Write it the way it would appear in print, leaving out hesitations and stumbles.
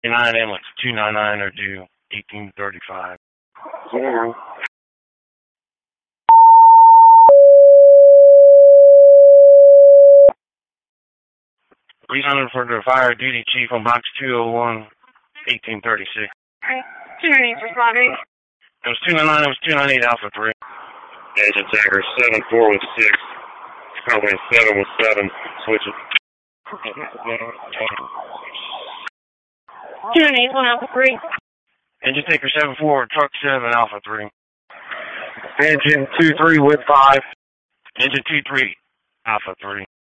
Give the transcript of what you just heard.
9 ambulance 299 are due 1835. Yeah. 300 for the fire duty chief on box 201, 1836. Okay. 298 responding. It was 299, it was 298 Alpha 3. Agent Tanker 74 with 6. Company 7 with 7. Switch it. 298 Alpha 3. Engine Taker 74, truck 7 Alpha 3. Engine 23 with 5. Engine 23 Alpha 3.